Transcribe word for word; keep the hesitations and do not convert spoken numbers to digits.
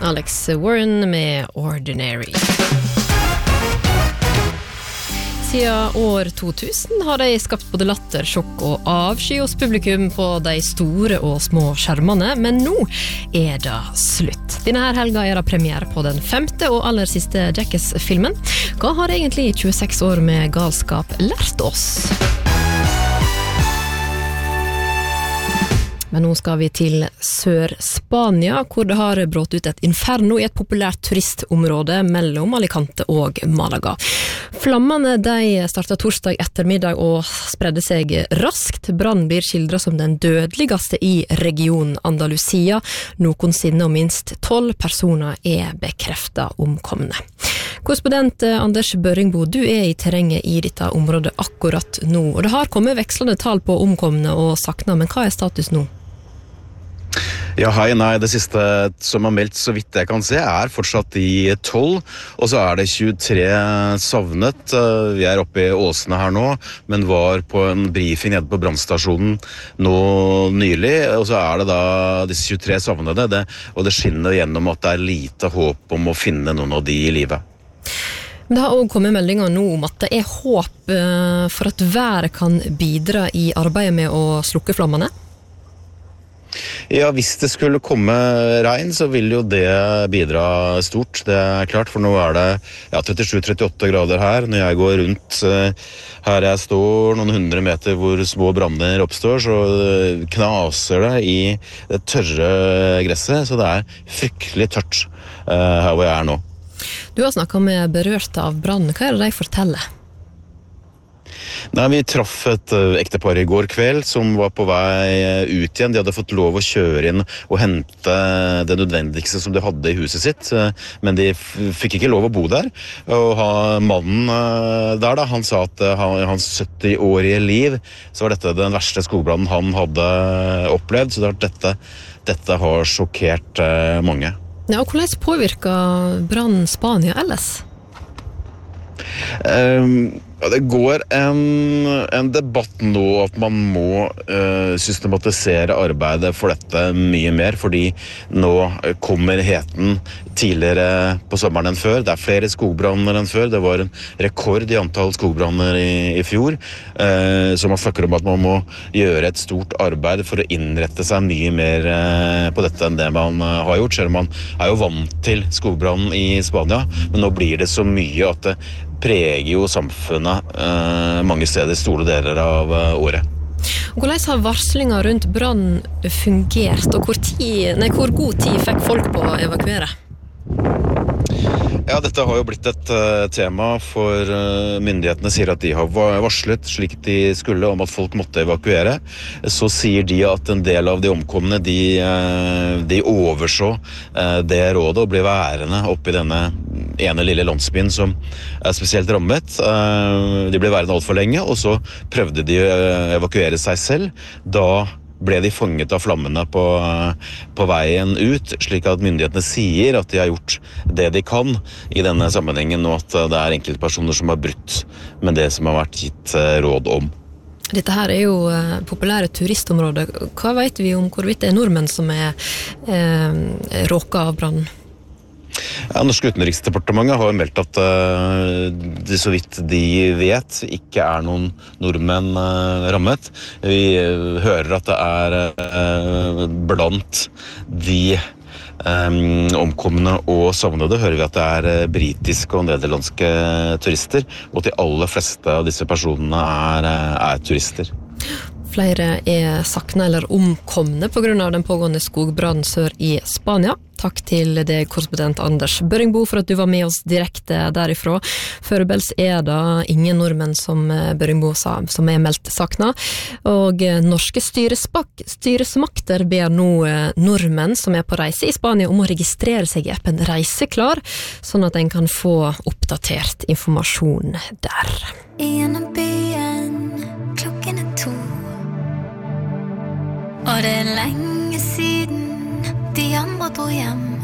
Alex Warren med Ordinary. Siden år to tusen har de skapt både latter, sjokk og avsky hos publikum på de store og små skjermene, men nå er det slutt. Denne her helga er det premiere på den femte og aller siste Jackass-filmen. Hva har egentlig tjueseks år med galskap lært oss? Men nå skal vi til Sør-Spania, hvor det har brått ut et inferno i et populært turistområde mellom Alicante og Malaga. Flammene de startet torsdag ettermiddag og spredde seg raskt. Brann blir skildret som den dødeligste i regionen Andalusia. Noensinne og minst tolv personer er bekreftet omkomne. Korrespondent Anders Børringbo, du er i terrenget i dette området akkurat nå. Og det har kommet vekslende tall på omkomne og sakna, men hva er status nå? Ja, hei, nei, det siste som er meldt så vidt jeg kan se er fortsatt i tolv, og så er det tjuetre savnet. Vi er oppe i Åsene her nå, men var på en briefing nede på brannstasjonen nå nylig, og så er det da disse tjuetre savnede, det, og det skinner gjennom at det er lite håp om å finne noen av de i livet. Det har også kommet meldinger nå om at det er håp for at været kan bidra i arbeidet med å slukke flammene. Ja, hvis det skulle komme regn, så vil jo det bidra stort, det er klart, for nå er det ja, trettisju til trettiåtte grader her. Når jeg går rundt her jeg står, noen hundre meter hvor små branner oppstår, så knaser det i det tørre gresset, så det er fryktelig tørt her hvor jeg er nå. Du har snakket med berørte av brann. Hva er det de forteller? Nei, vi traff et ektepar i går kveld som var på vei ut igjen. De hadde fått lov å kjøre inn og hente det nødvendigste som de hadde i huset sitt, men de fikk ikke lov å bo der. Og mannen der da, han sa at i hans sytti-årige liv så var dette den verste skogbrannen han hadde opplevd, så dette, dette har sjokkert mange. Ja, og hvordan påvirker brann Spania ellers? Um, ja, det går en, en debatt nå at man må uh, systematisere arbeidet for dette mye mer, fordi nå kommer heten tidligere på sommeren enn før. Det er flere skogbranner enn før. Det var en rekord i antall skogbranner i, i fjor, uh, så man snakker om at man må gjøre et stort arbeid for å innrette seg mye mer uh, på dette enn det man uh, har gjort, selv om man er jo vant til skogbrann i Spania, men nå blir det så mye at det preger jo samfunnet eh, mange steder, store deler av eh, året. Hvordan har varslinga rundt brann fungert, og hvor, tid, nei, hvor god tid fikk folk på å evakuere? Ja, dette har jo blitt et uh, tema, for uh, myndighetene sier at de har varslet slik de skulle om at folk måtte evakuere. Så sier de at en del av de omkomne, de, uh, de overså uh, det rådet og ble værende oppe i denne ene lille landsbyen som er spesielt rammet. Uh, de ble værende alt for lenge, og så prøvde de å uh, evakuere seg selv. Da ble de fanget av flammene på, på veien ut, slik at myndighetene sier at de har gjort det de kan i denne sammenhengen, og at det er enkelte personer som har brutt med det som har vært gitt råd om. Dette her er jo eh, populære turistområder. Hva vet vi om hvorvidt det er nordmenn som er eh, råket av brann? Ja, Norske utenriksdepartementet har meldt at uh, de, så vidt de vet, ikke er noen nordmenn uh, rammet. Vi uh, hører at det er uh, blant de um, omkomne og savnede, hører vi at det er uh, britiske og nederlandske turister, og de aller fleste av disse personene er, uh, er turister. Flere er sakna eller omkomne på grunn av den pågående skogbrannen sør i Spania. Takk til deg, korrespondent Anders Børringbo, for at du var med oss direkte derifra. Foreløpig er det ingen nordmenn, som Børringbo sa, som er meldt sakna. Og norske styresmakter ber nå nordmenn som er på reise i Spania om å registrere seg i appen Reiseklar, sånn at en kan få oppdatert informasjon der. Gjennom byen, klokken er to. Og det er lenge siden de andre dro hjem.